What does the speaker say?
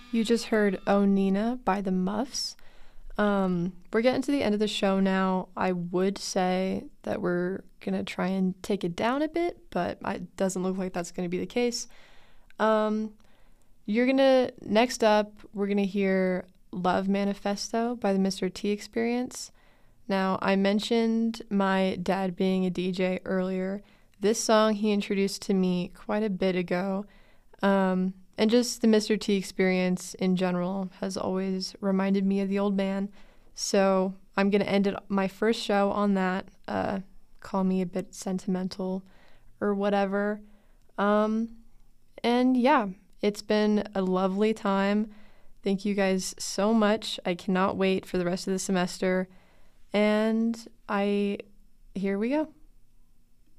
You just heard Oh Nina by the Muffs. We're getting to the end of the show now. I would say that we're going to try and take it down a bit, but it doesn't look like that's going to be the case. Next up, we're going to hear Love Manifesto by the Mr. T Experience. Now, I mentioned my dad being a DJ earlier. This song he introduced to me quite a bit ago. And just the Mr. T Experience in general has always reminded me of the old man. So I'm going to end my first show on that. Call me a bit sentimental or whatever. And yeah, it's been a lovely time. Thank you guys so much. I cannot wait for the rest of the semester. And here we go.